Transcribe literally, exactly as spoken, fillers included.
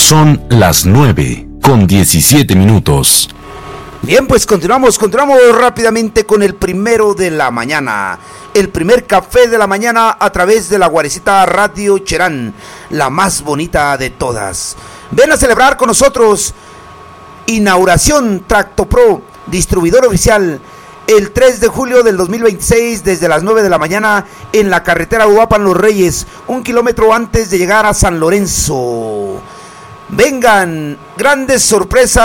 Son las nueve con diecisiete minutos. Bien, pues continuamos, continuamos rápidamente con el primero de la mañana. El primer café de la mañana a través de la Guarecita Radio Cherán, la más bonita de todas. Ven a celebrar con nosotros inauguración Tractopro, distribuidor oficial, el tres de julio del dos mil veintiséis desde las nueve de la mañana en la carretera Uruapan Los Reyes, un kilómetro antes de llegar a San Lorenzo. Vengan, grandes sorpresas.